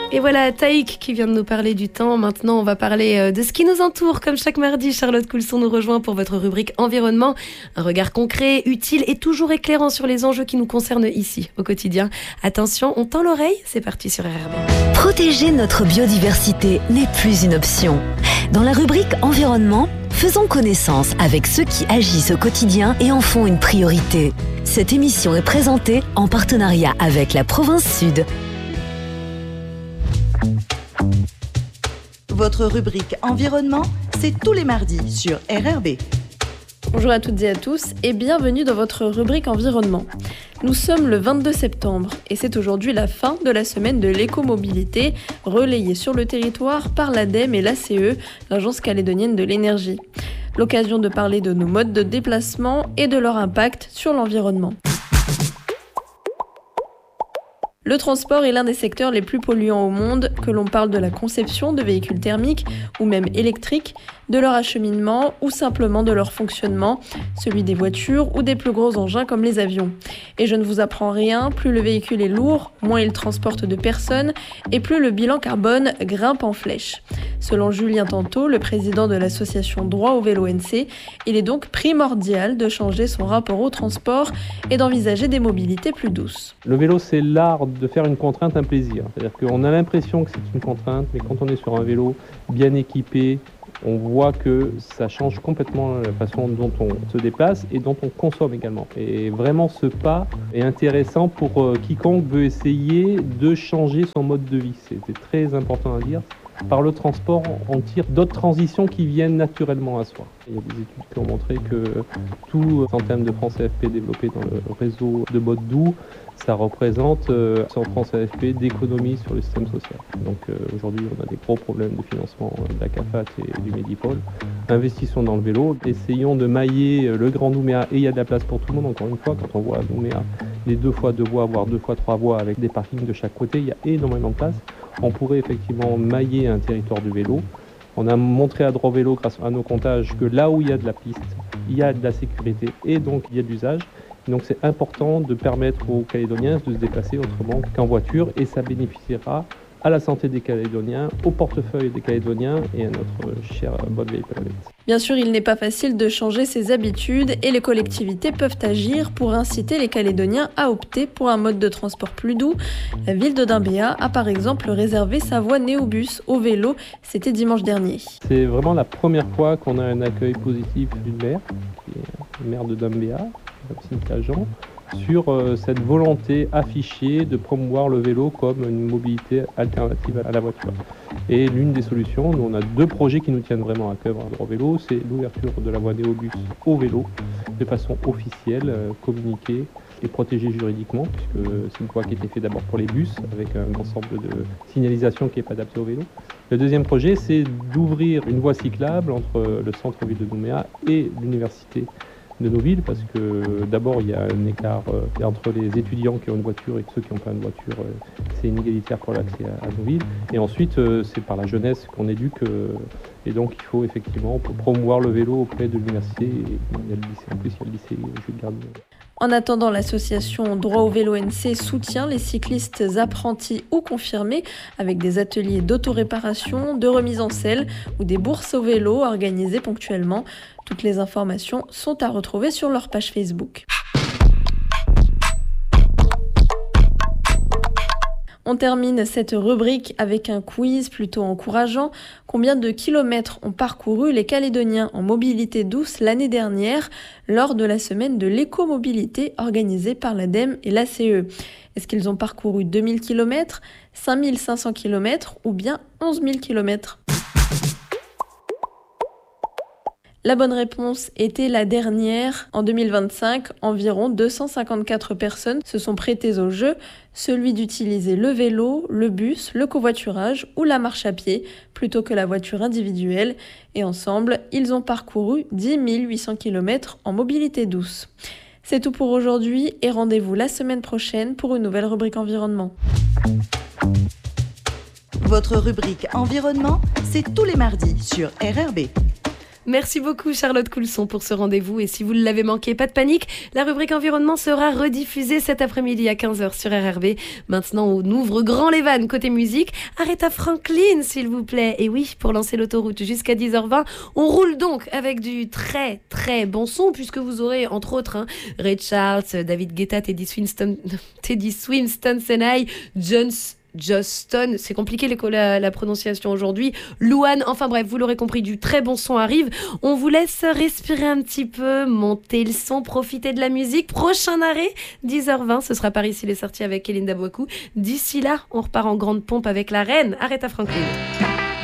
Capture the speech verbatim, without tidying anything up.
Et voilà Taïk qui vient de nous parler du temps. Maintenant, on va parler de ce qui nous entoure. Comme chaque mardi, Charlotte Coulson nous rejoint pour votre rubrique Environnement. Un regard concret, utile et toujours éclairant sur les enjeux qui nous concernent ici, au quotidien. Attention, on tend l'oreille, c'est parti sur R R B. Protéger notre biodiversité n'est plus une option. Dans la rubrique Environnement, faisons connaissance avec ceux qui agissent au quotidien et en font une priorité. Cette émission est présentée en partenariat avec la Province Sud. Votre rubrique Environnement, c'est tous les mardis sur R R B. Bonjour à toutes et à tous et bienvenue dans votre rubrique Environnement. Nous sommes le vingt-deux septembre et c'est aujourd'hui la fin de la semaine de l'écomobilité relayée sur le territoire par l'ADEME et l'A C E, l'Agence calédonienne de l'énergie. L'occasion de parler de nos modes de déplacement et de leur impact sur l'environnement. Le transport est l'un des secteurs les plus polluants au monde, que l'on parle de la conception de véhicules thermiques ou même électriques, de leur acheminement ou simplement de leur fonctionnement, celui des voitures ou des plus gros engins comme les avions. Et je ne vous apprends rien, plus le véhicule est lourd, moins il transporte de personnes et plus le bilan carbone grimpe en flèche. Selon Julien Tanto, le président de l'association Droit au vélo N C, il est donc primordial de changer son rapport au transport et d'envisager des mobilités plus douces. Le vélo, c'est l'art de faire une contrainte un plaisir. C'est-à-dire qu'on a l'impression que c'est une contrainte, mais quand on est sur un vélo bien équipé, on voit que ça change complètement la façon dont on se déplace et dont on consomme également. Et vraiment, ce pas est intéressant pour euh, quiconque veut essayer de changer son mode de vie. C'était très important à dire. Par le transport, on tire d'autres transitions qui viennent naturellement à soi. Il y a des études qui ont montré que tout centime de francs C F P développé dans le réseau de modes doux, ça représente euh, cent francs C F P d'économie sur le système social. Donc euh, aujourd'hui, on a des gros problèmes de financement de la CAFAT et du Medipol. Investissons dans le vélo, essayons de mailler le Grand Nouméa et il y a de la place pour tout le monde. Encore une fois, quand on voit à Nouméa les deux fois deux voies, voire deux fois trois voies avec des parkings de chaque côté, il y a énormément de place. On pourrait effectivement mailler un territoire de vélo. On a montré à Droit Vélo, grâce à nos comptages, que là où il y a de la piste, il y a de la sécurité et donc il y a de l'usage. Donc c'est important de permettre aux Calédoniens de se déplacer autrement qu'en voiture et ça bénéficiera à la santé des Calédoniens, au portefeuille des Calédoniens et à notre cher bonne vieille planète. Bien sûr, il n'est pas facile de changer ses habitudes et les collectivités peuvent agir pour inciter les Calédoniens à opter pour un mode de transport plus doux. La ville de Doumbéa a par exemple réservé sa voie Néobus au vélo, c'était dimanche dernier. C'est vraiment la première fois qu'on a un accueil positif d'une maire, qui est la maire de Doumbéa, Cynthia Jean, sur euh, cette volonté affichée de promouvoir le vélo comme une mobilité alternative à la voiture. Et l'une des solutions, nous on a deux projets qui nous tiennent vraiment à cœur à Droit Vélo, c'est l'ouverture de la voie Néobus au vélo, de façon officielle, euh, communiquée et protégée juridiquement, puisque c'est une voie qui a été faite d'abord pour les bus, avec un ensemble de signalisation qui n'est pas adapté au vélo. Le deuxième projet, c'est d'ouvrir une voie cyclable entre le centre-ville de Nouméa et l'université de nos villes, parce que d'abord il y a un écart euh, entre les étudiants qui ont une voiture et ceux qui n'ont pas une voiture, euh, c'est inégalitaire pour l'accès à, à nos villes. Et ensuite euh, c'est par la jeunesse qu'on éduque euh, et donc il faut effectivement promouvoir le vélo auprès de l'université et il y a le lycée, en plus il y a le lycée Jules Gardien. En attendant, l'association Droit au vélo N C soutient les cyclistes apprentis ou confirmés avec des ateliers d'autoréparation, de remise en selle ou des bourses au vélo organisées ponctuellement. Toutes les informations sont à retrouver sur leur page Facebook. On termine cette rubrique avec un quiz plutôt encourageant. Combien de kilomètres ont parcouru les Calédoniens en mobilité douce l'année dernière lors de la semaine de l'écomobilité organisée par l'ADEME et l'A C E? Est-ce qu'ils ont parcouru deux mille kilomètres, cinq mille cinq cents kilomètres ou bien onze mille kilomètres? La bonne réponse était la dernière. En deux mille vingt-cinq, environ deux cent cinquante-quatre personnes se sont prêtées au jeu, celui d'utiliser le vélo, le bus, le covoiturage ou la marche à pied plutôt que la voiture individuelle. Et ensemble, ils ont parcouru dix mille huit cents kilomètres en mobilité douce. C'est tout pour aujourd'hui et rendez-vous la semaine prochaine pour une nouvelle rubrique environnement. Votre rubrique Environnement, c'est tous les mardis sur R R B. Merci beaucoup Charlotte Coulson pour ce rendez-vous et si vous l'avez manqué, pas de panique, la rubrique environnement sera rediffusée cet après-midi à quinze heures sur R R B. Maintenant on ouvre grand les vannes côté musique, Aretha Franklin s'il vous plaît. Et oui, pour lancer l'autoroute jusqu'à dix heures vingt, on roule donc avec du très très bon son puisque vous aurez entre autres hein, Ray Charles, David Guetta, Teddy Swinston, Teddy Swinston, Senai, Jones Justin, c'est compliqué la, la prononciation aujourd'hui, Louane, enfin bref, vous l'aurez compris, du très bon son arrive. On vous laisse respirer un petit peu, monter le son, profiter de la musique. Prochain arrêt, dix heures vingt, ce sera par ici les sorties avec Elinda Bouakou. D'ici là, on repart en grande pompe avec la reine Aretha Franklin.